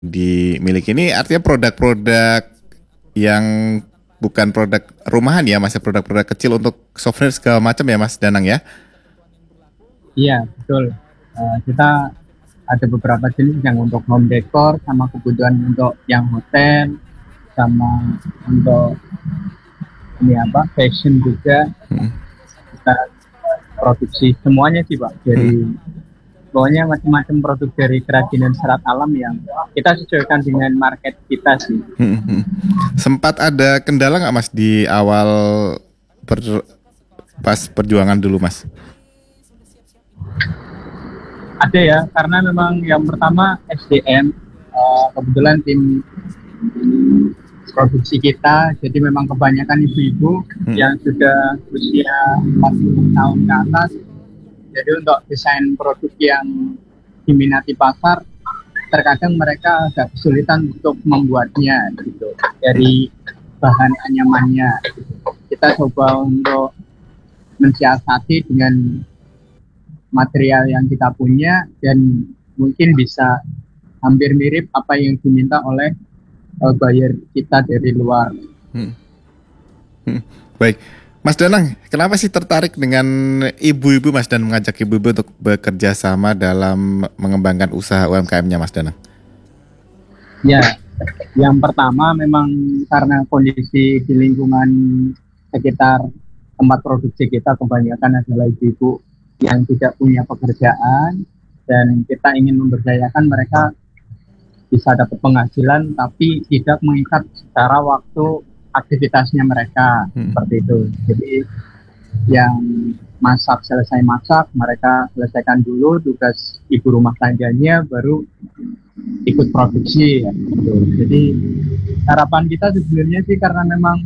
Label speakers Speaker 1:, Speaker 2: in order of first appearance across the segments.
Speaker 1: dimiliki ini artinya produk-produk yang bukan produk rumahan ya Mas, ya, produk-produk kecil untuk souvenir segala macam ya Mas Danang ya.
Speaker 2: Iya, betul. Kita ada beberapa jenis yang untuk home decor, sama kebutuhan untuk yang hotel, sama untuk ini apa fashion juga.
Speaker 1: Hmm.
Speaker 2: Kita produksi semuanya sih Pak.
Speaker 1: Hmm.
Speaker 2: Dari pokoknya macam-macam produk dari kerajinan serat alam yang kita sesuaikan dengan market kita sih.
Speaker 1: Hmm. Sempat ada kendala nggak Mas di awal pas perjuangan dulu Mas?
Speaker 2: Ada ya, karena memang yang pertama SDM, kebetulan tim produksi kita, jadi memang kebanyakan ibu-ibu yang sudah usia 40 tahun ke atas. Jadi untuk desain produk yang diminati pasar, terkadang mereka agak kesulitan untuk membuatnya gitu, dari bahan anyamannya. Kita coba untuk mensiasati dengan material yang kita punya dan mungkin bisa hampir mirip apa yang diminta oleh buyer kita dari luar.
Speaker 1: Hmm. Baik, Mas Danang, kenapa sih tertarik dengan ibu-ibu Mas dan mengajak ibu-ibu untuk bekerja sama dalam mengembangkan usaha UMKM-nya Mas Danang?
Speaker 2: Ya, yang pertama memang karena kondisi di lingkungan sekitar tempat produksi kita kebanyakan adalah ibu-ibu yang tidak punya pekerjaan, dan kita ingin memberdayakan mereka bisa dapat penghasilan tapi tidak mengikat secara waktu aktivitasnya mereka, seperti itu. Jadi yang masak selesai masak, mereka selesaikan dulu tugas ibu rumah tangganya, baru ikut produksi ya, gitu. Jadi harapan kita sebenarnya sih, karena memang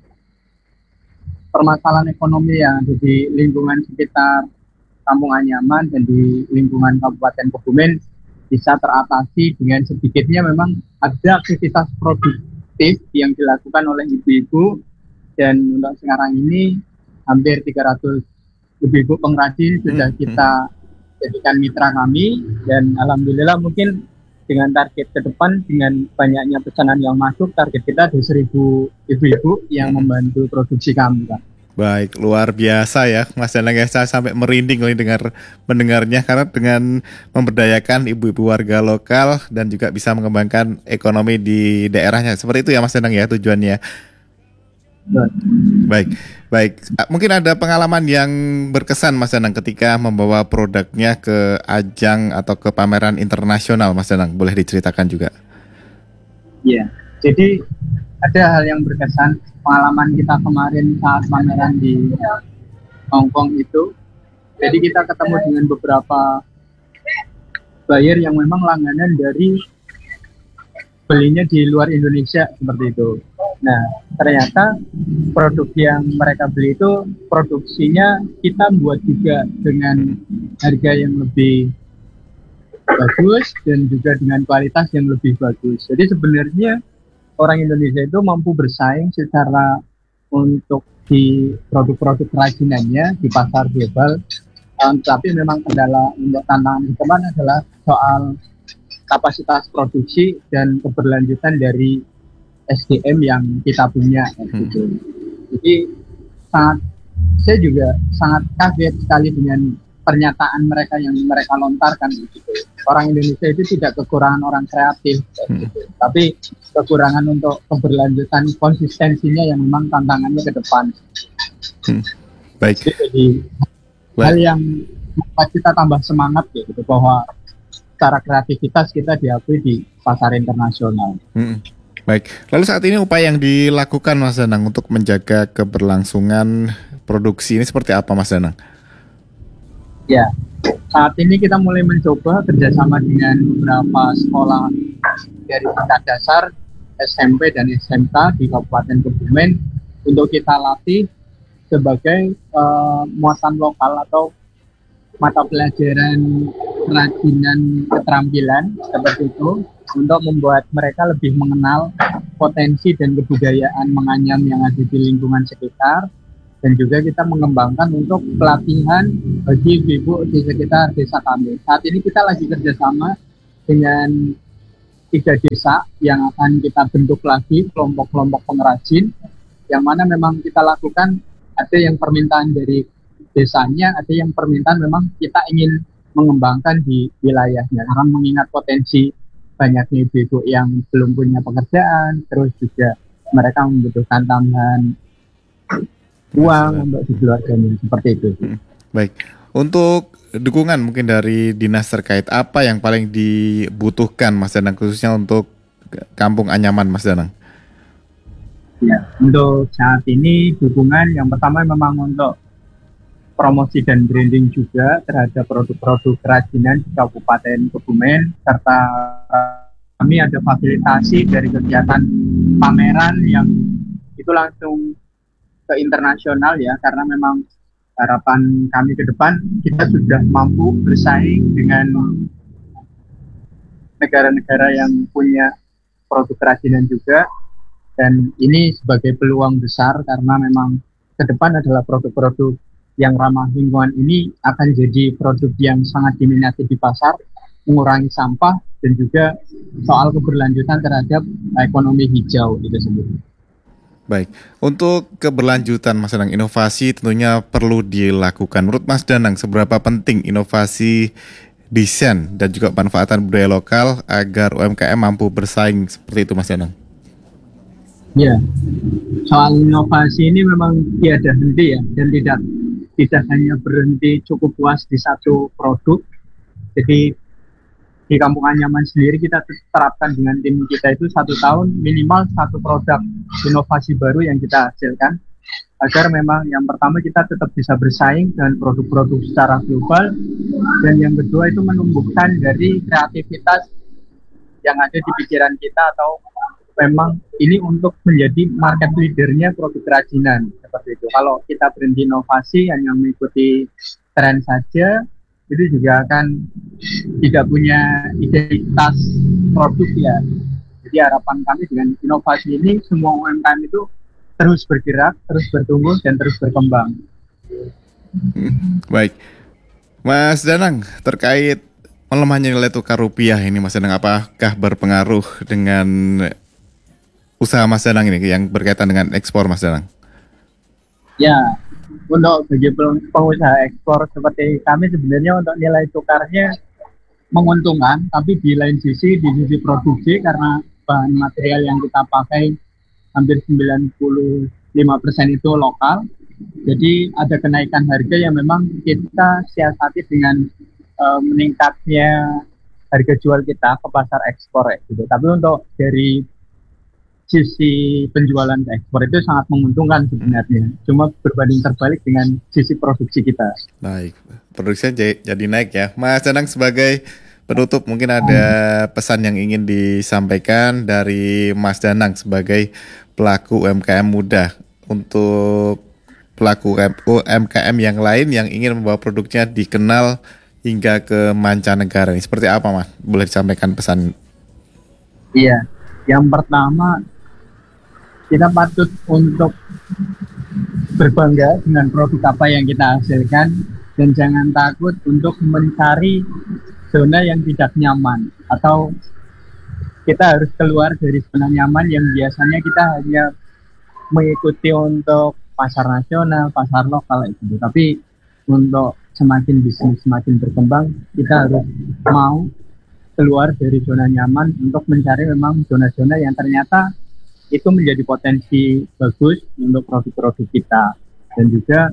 Speaker 2: permasalahan ekonomi yang ada di lingkungan sekitar Kampung Anyaman dan di lingkungan Kabupaten Kebumen bisa teratasi dengan sedikitnya memang ada aktivitas produktif yang dilakukan oleh ibu-ibu. Dan untuk sekarang ini hampir 300 ibu-ibu pengrajin sudah kita jadikan mitra kami, dan alhamdulillah mungkin dengan target ke depan, dengan banyaknya pesanan yang masuk, target kita ada 1.000 ibu-ibu yang membantu produksi kami, Pak.
Speaker 1: Baik, luar biasa ya Mas Danang ya, saya sampai merinding nih mendengarnya, karena dengan memberdayakan ibu-ibu warga lokal dan juga bisa mengembangkan ekonomi di daerahnya. Seperti itu ya Mas Danang ya tujuannya. Baik, baik. Mungkin ada pengalaman yang berkesan Mas Danang ketika membawa produknya ke ajang atau ke pameran internasional Mas Danang, boleh diceritakan juga?
Speaker 2: Iya, jadi ada hal yang berkesan. Pengalaman kita kemarin saat pameran di Hong Kong itu, jadi kita ketemu dengan beberapa buyer yang memang langganan dari belinya di luar Indonesia, seperti itu. Nah, ternyata produk yang mereka beli itu produksinya kita buat juga dengan harga yang lebih bagus dan juga dengan kualitas yang lebih bagus. Jadi sebenarnya orang Indonesia itu mampu bersaing secara untuk di produk-produk kerajinannya di pasar global, tapi memang kendala untuk tantangan ke depan adalah soal kapasitas produksi dan keberlanjutan dari SDM yang kita punya. Gitu. Jadi saya juga sangat kaget sekali dengan pernyataan mereka yang mereka lontarkan, gitu. Orang Indonesia itu tidak kekurangan orang kreatif, gitu. Tapi kekurangan untuk keberlanjutan konsistensinya yang memang tantangannya ke depan.
Speaker 1: Baik.
Speaker 2: Jadi hal yang membuat kita tambah semangat, gitu, bahwa secara kreativitas kita diakui di pasar internasional.
Speaker 1: Baik. Lalu saat ini upaya yang dilakukan Mas Danang untuk menjaga keberlangsungan produksi ini seperti apa Mas Danang?
Speaker 2: Ya, saat ini kita mulai mencoba kerjasama dengan beberapa sekolah dari tingkat dasar, SMP dan SMK di Kabupaten Kebumen, untuk kita latih sebagai muatan lokal atau mata pelajaran kerajinan keterampilan, seperti itu, untuk membuat mereka lebih mengenal potensi dan kebudayaan menganyam yang ada di lingkungan sekitar. Dan juga kita mengembangkan untuk pelatihan bagi ibu-ibu di sekitar desa kami. Saat ini kita lagi kerjasama dengan 3 desa yang akan kita bentuk lagi kelompok-kelompok pengrajin, yang mana memang kita lakukan ada yang permintaan dari desanya, ada yang permintaan memang kita ingin mengembangkan di wilayahnya karena mengingat potensi banyaknya ibu-ibu yang belum punya pekerjaan, terus juga mereka membutuhkan tambahan uang untuk di keluarganya, seperti itu.
Speaker 1: Baik, untuk dukungan mungkin dari dinas terkait, apa yang paling dibutuhkan Mas Danang khususnya untuk Kampung Anyaman, Mas Danang?
Speaker 2: Ya, untuk saat ini dukungan yang pertama memang untuk promosi dan branding juga terhadap produk-produk kerajinan di Kabupaten Kebumen, serta kami ada fasilitasi dari kegiatan pameran yang itu langsung ke internasional ya, karena memang harapan kami ke depan kita sudah mampu bersaing dengan negara-negara yang punya produk kerajinan juga, dan ini sebagai peluang besar karena memang ke depan adalah produk-produk yang ramah lingkungan ini akan jadi produk yang sangat diminati di pasar, mengurangi sampah, dan juga soal keberlanjutan terhadap ekonomi hijau itu sendiri.
Speaker 1: Baik, untuk keberlanjutan Mas Danang, inovasi tentunya perlu dilakukan. Menurut Mas Danang, seberapa penting inovasi desain dan juga manfaatan budaya lokal agar UMKM mampu bersaing seperti itu, Mas Danang?
Speaker 2: Ya, soal inovasi ini memang tiada henti ya, dan tidak hanya berhenti cukup puas di satu produk. Jadi di Kampung Anyaman sendiri kita terapkan dengan tim kita itu 1 tahun minimal 1 produk inovasi baru yang kita hasilkan, agar memang yang pertama kita tetap bisa bersaing dengan produk-produk secara global, dan yang kedua itu menumbuhkan dari kreativitas yang ada di pikiran kita, atau memang ini untuk menjadi market leadernya produk kerajinan seperti itu. Kalau kita berhenti inovasi hanya mengikuti tren saja, itu juga akan tidak punya identitas produk ya. Jadi harapan kami dengan inovasi ini semua UMKM itu terus bergerak, terus bertumbuh, dan terus berkembang.
Speaker 1: Baik, Mas Danang, terkait melemahnya nilai tukar rupiah ini, Mas Danang, apakah berpengaruh dengan usaha Mas Danang ini yang berkaitan dengan ekspor, Mas Danang?
Speaker 2: Ya, untuk bagi pengusaha ekspor seperti kami sebenarnya untuk nilai tukarnya menguntungkan, tapi di lain sisi, di sisi produksi, karena bahan material yang kita pakai hampir 95% itu lokal, jadi ada kenaikan harga yang memang kita siasati dengan meningkatnya harga jual kita ke pasar ekspor ya, gitu. Tapi untuk dari sisi penjualan ke ekspor itu sangat menguntungkan sebenarnya. Cuma berbanding terbalik dengan sisi produksi kita.
Speaker 1: Baik, produksinya jadi naik ya. Mas Danang, sebagai penutup mungkin ada pesan yang ingin disampaikan dari Mas Danang sebagai pelaku UMKM muda untuk pelaku UMKM yang lain yang ingin membawa produknya dikenal hingga ke mancanegara ini. Seperti apa, Mas? Boleh disampaikan pesan?
Speaker 2: Iya, yang pertama kita patut untuk berbangga dengan produk apa yang kita hasilkan, dan jangan takut untuk mencari zona yang tidak nyaman, atau kita harus keluar dari zona nyaman yang biasanya kita hanya mengikuti untuk pasar nasional, pasar lokal itu. Tapi untuk semakin bisnis semakin berkembang, kita harus mau keluar dari zona nyaman untuk mencari memang zona-zona yang ternyata itu menjadi potensi bagus untuk produk-produk kita. Dan juga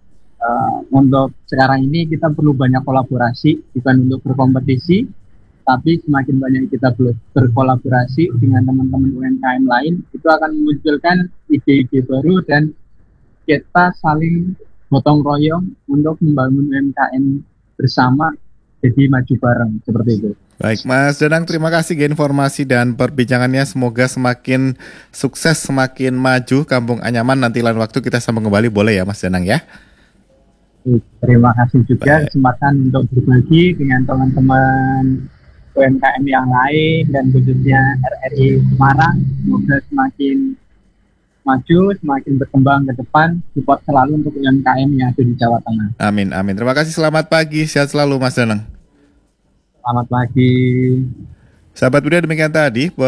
Speaker 2: untuk sekarang ini kita perlu banyak kolaborasi, bukan untuk berkompetisi, tapi semakin banyak kita berkolaborasi dengan teman-teman UMKM lain, itu akan memunculkan ide-ide baru, dan kita saling gotong royong untuk membangun UMKM bersama, jadi maju bareng, seperti itu.
Speaker 1: Baik, Mas Danang, terima kasih informasi dan perbincangannya. Semoga semakin sukses, semakin maju Kampung Anyaman. Nanti lain waktu kita sambung kembali, boleh ya Mas Danang ya?
Speaker 2: Terima kasih juga kesempatan untuk berbagi dengan teman-teman UMKM yang lain, dan khususnya RRI Semarang. Semoga semakin maju, semakin berkembang ke depan. Support selalu untuk UMKM yang ada di Jawa Tengah.
Speaker 1: Amin, amin. Terima kasih, selamat pagi, sehat selalu Mas Danang.
Speaker 2: Selamat pagi.
Speaker 1: Sahabat Budaya, demikian tadi